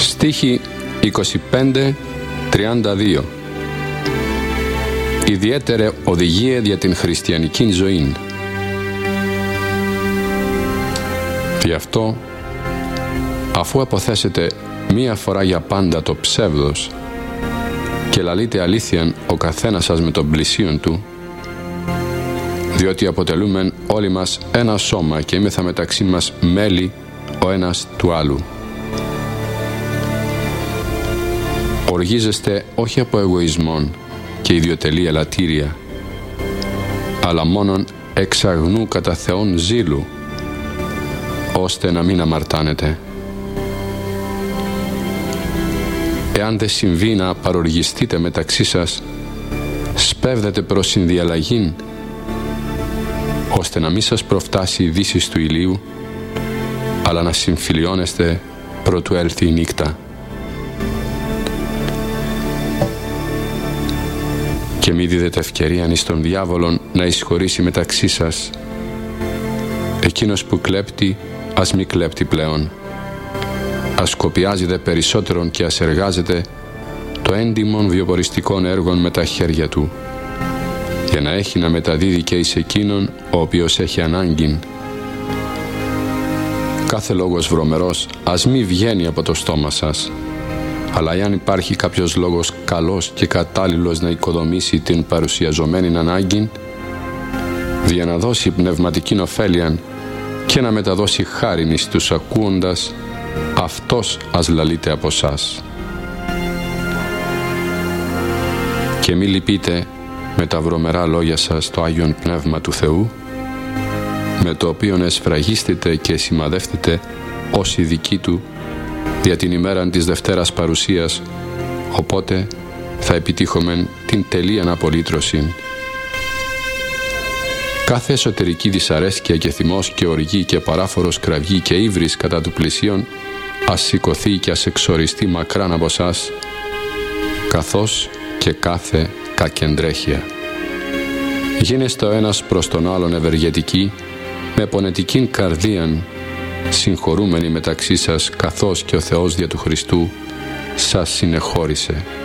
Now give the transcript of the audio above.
Στίχοι 25-32. Ιδιαίτερη οδηγία για την χριστιανική ζωή. Γι' αυτό, αφού αποθέσετε μία φορά για πάντα το ψεύδος και λαλείτε αλήθειαν ο καθένας σας με τον πλησίον του, διότι αποτελούμεν όλοι μας ένα σώμα και είμεθα μεταξύ μας μέλη ο ένας του άλλου. Οργίζεστε όχι από εγωισμόν και ιδιοτελή ελαττήρια, αλλά μόνον εξ αγνού κατά Θεόν ζήλου, ώστε να μην αμαρτάνετε. Εάν δεν συμβεί να παροργιστείτε μεταξύ σας, σπέβδετε προς συνδιαλλαγήν, ώστε να μην σας προφτάσει η δύσις του ηλίου, αλλά να συμφιλιώνεστε προτού έλθει η νύχτα. Και μη δίδετε ευκαιρίαν εις τον διάβολον να εισχωρήσει μεταξύ σας. Εκείνος που κλέπτει, ας μη κλέπτει πλέον. Ας σκοπιάζεται περισσότερον και ας εργάζεται το έντιμον βιοποριστικών έργων με τα χέρια του, για να έχει να μεταδίδει και εις εκείνον ο οποίος έχει ανάγκην. Κάθε λόγος βρωμερός ας μη βγαίνει από το στόμα σας, αλλά εάν υπάρχει κάποιος λόγος καλός και κατάλληλος να οικοδομήσει την παρουσιαζομένη ανάγκη, για να δώσει πνευματικήν ωφέλειαν και να μεταδώσει χάριν εις τους ακούοντας, αυτός ας λαλείται από σας. Και μη λυπείτε με τα βρωμερά λόγια σας το Άγιον Πνεύμα του Θεού, με το οποίον εσφραγίστητε και σημαδεύτητε ως οι δικοί του δια την ημέραν της Δευτέρας Παρουσίας, οπότε θα επιτύχομεν την τελείαν απολύτρωση. Κάθε εσωτερική δυσαρέσκεια και θυμός και οργή και παράφορος κραυγή και ύβρις κατά του πλησίον ας σηκωθεί και ας εξοριστεί μακράν από σας, καθώς και κάθε κακεντρέχεια. Γίνεστε ο ένας προς τον άλλον ευεργετικοί, με πονετικήν καρδίαν, συγχωρούμενοι μεταξύ σας, καθώς και ο Θεός δια του Χριστού σας συνεχώρησε.